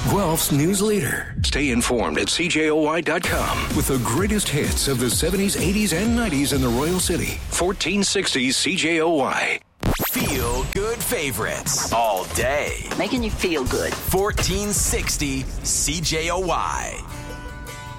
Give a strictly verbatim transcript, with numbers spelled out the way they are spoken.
Guelph's news leader. Stay informed at C J O Y dot com with the greatest hits of the seventies, eighties, and nineties in the Royal City. fourteen sixty C J O Y. Feel good favorites all day. Making you feel good. fourteen sixty C J O Y.